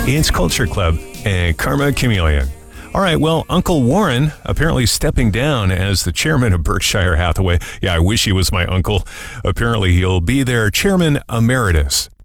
It's Culture Club and Karma Chameleon. All right, well, Uncle Warren apparently stepping down as the chairman of Berkshire Hathaway. Yeah, I wish he was my uncle. Apparently, he'll be their chairman emeritus.